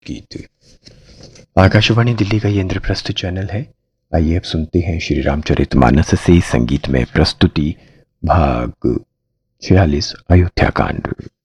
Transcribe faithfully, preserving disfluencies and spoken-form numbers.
गीत। आकाशवाणी दिल्ली का ये इंद्रप्रस्थ चैनल है। आइए अब सुनते हैं श्री रामचरितमानस से संगीत में प्रस्तुति भाग छियालीस अयोध्या कांड।